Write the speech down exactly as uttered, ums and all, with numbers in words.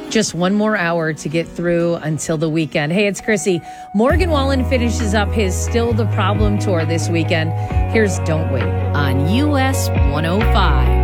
Just one more hour to get through until the weekend. Hey, it's Chrissy. Morgan Wallen finishes up his Still the Problem tour this weekend. Here's Don't Wait on U S one oh five.